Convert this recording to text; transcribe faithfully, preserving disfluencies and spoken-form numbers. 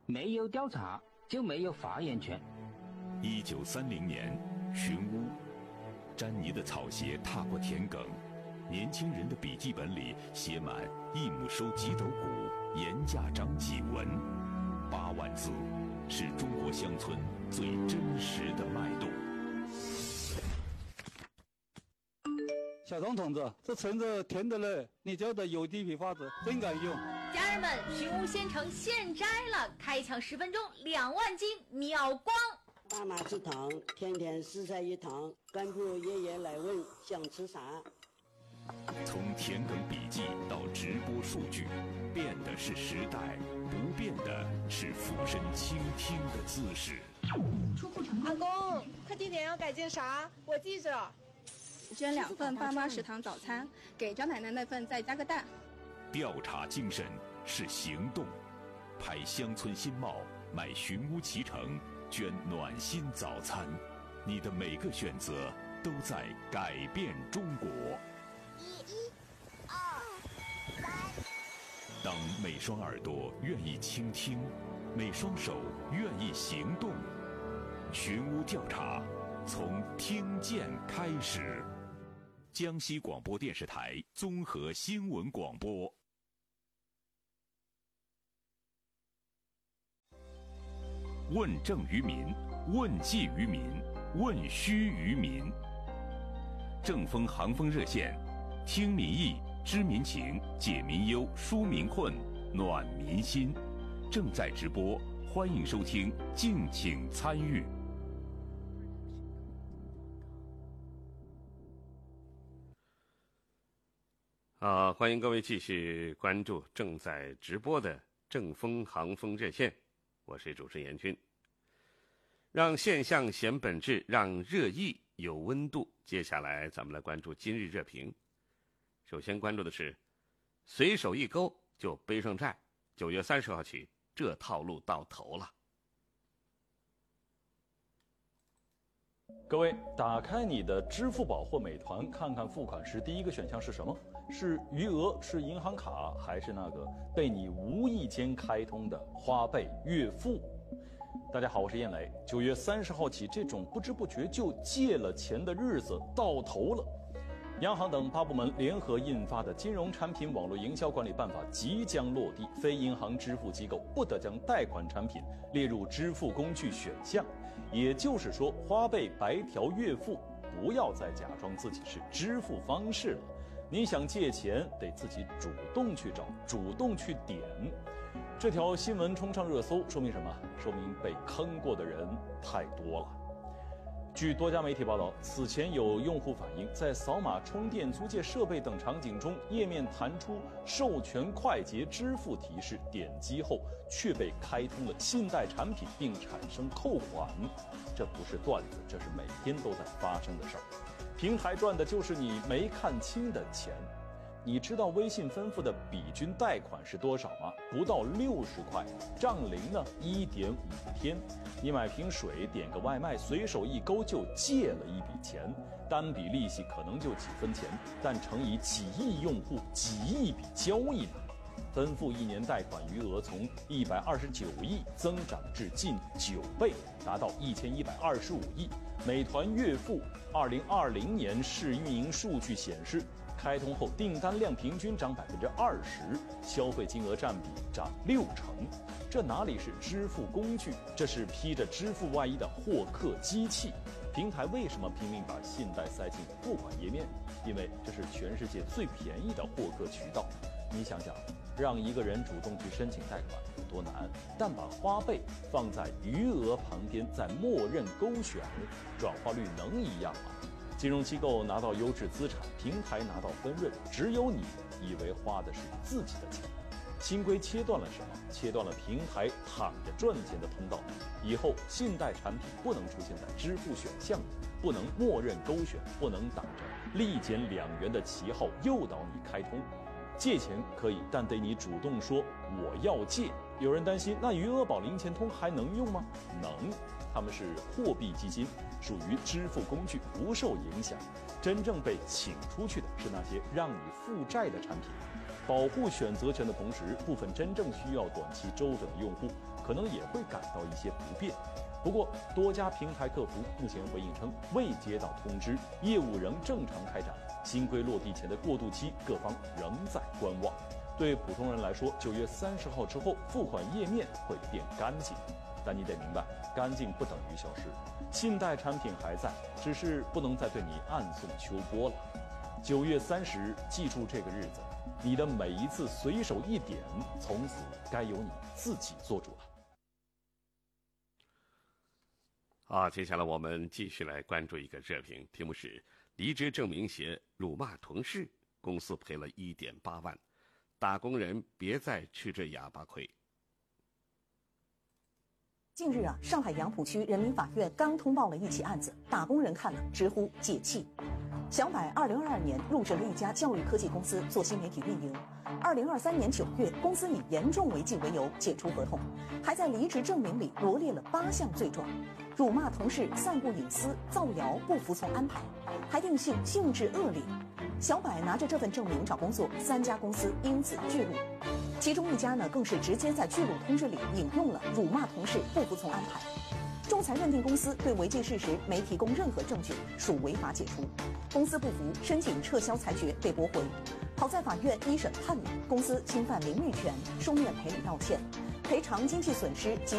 没有调查就没有发言权。 一九三零年，寻乌，詹妮的草鞋踏过田埂，年轻人的笔记本里写满一亩收几斗谷，严家长几文，八万字，是中国乡村最真实的脉动。 小张同志，这橙子甜的嘞，你教的有机批发子真敢用。 家人们，寻乌县城现摘了，开抢十分钟两万斤秒光。 爸妈吃糖，天天四菜一汤，干部爷爷来问想吃啥。 从田埂笔记到直播数据，变的是时代，不变的是俯身倾听的姿势。 出库成功。 阿公，快递点要改件啥？我记着。 捐两份爸妈食堂早餐，给张奶奶那份再加个蛋。 调查精神是行动，拍乡村新貌，买寻乌脐橙，捐暖心早餐，你的每个选择都在改变中国。 一、二、三。 当每双耳朵愿意倾听，每双手愿意行动，寻乌调查从听见开始。江西广播电视台综合新闻广播。问政于民，问计于民，问需于民。正风航风热线，听民意，知民情，解民忧，纾民困，暖民心。正在直播，欢迎收听，敬请参与。 啊，欢迎各位继续关注正在直播的正风航风热线，我是主持人严军。让现象显本质，让热议有温度。接下来咱们来关注今日热评。首先关注的是，随手一勾就背上债，九月三十号起，这套路到头了。 各位，打开你的支付宝或美团，看看付款时第一个选项是什么？是余额，是银行卡，还是那个被你无意间开通的花呗月付？大家好，我是燕磊。九月三十号起，这种不知不觉就借了钱的日子到头了。央行等八部门联合印发的《金融产品网络营销管理办法》即将落地，非银行支付机构不得将贷款产品列入支付工具选项。也就是说，花呗、白条、月付不要再假装自己是支付方式了。你想借钱，得自己主动去找，主动去点。这条新闻冲上热搜，说明什么？说明被坑过的人太多了。据多家媒体报道，此前有用户反映，在扫码充电、租借设备等场景中，页面弹出授权快捷支付提示，点击后却被开通了信贷产品，并产生扣款。这不是段子，这是每天都在发生的事儿。平台赚的就是你没看清的钱。你知道微信吩咐的比均贷款是多少吗？不到六十块，账龄呢一点五天。你买瓶水、点个外卖，随手一勾就借了一笔钱，单笔利息可能就几分钱，但乘以几亿用户、几亿笔交易呢？分付一年贷款余额从一百二十九亿增长至近九倍，达到一千一百二十五亿。美团月付二零二零年试运营数据显示，开通后订单量平均涨百分之二十，消费金额占比涨六成。这哪里是支付工具，这是披着支付外衣的获客机器。平台为什么拼命把信贷塞进付款页面？因为这是全世界最便宜的获客渠道。你想想，让一个人主动去申请贷款有多难，但把花呗放在余额旁边再默认勾选，转化率能一样吗？金融机构拿到优质资产，平台拿到分润，只有你以为花的是自己的钱。新规切断了什么？切断了平台躺着赚钱的通道。以后信贷产品不能出现在支付选项里，不能默认勾选，不能打着立减两元的旗号诱导你开通。借钱可以，但得你主动说我要借。有人担心，那余额宝、零钱通还能用吗？能，它们是货币基金，属于支付工具，不受影响。真正被请出去的是那些让你负债的产品。 保护选择权的同时，部分真正需要短期周转的用户可能也会感到一些不便。不过，多家平台客服目前回应称，未接到通知，业务仍正常开展。新规落地前的过渡期，各方仍在观望。对普通人来说，九月三十号之后，付款页面会变干净。但你得明白，干净不等于消失，信贷产品还在，只是不能再对你暗送秋波了。九月三十日，记住这个日子，你的每一次随手一点，从此该由你自己做主了。 好，接下来我们继续来关注一个热评，题目是离职证明写辱骂同事，公司赔了一点八万，打工人别再吃这哑巴亏。 近日啊，上海杨浦区人民法院刚通报了一起案子，打工人看了直呼解气。小柏二零二二年入职了一家教育科技公司做新媒体运营，二零二三年九月，公司以严重违纪为由解除合同，还在离职证明里罗列了八项罪状，辱骂同事、散布隐私、造谣、不服从安排，还定性性质恶劣。小柏拿着这份证明找工作，三家公司因此拒录，其中一家呢更是直接在拒录通知里引用了辱骂同事、不服从安排。仲裁认定公司对违纪事实没提供任何证据，属违法解除。公司不服，申请撤销裁决被驳回。好在法院一审判了，公司侵犯名誉权，书面赔礼道歉，赔偿经济损失及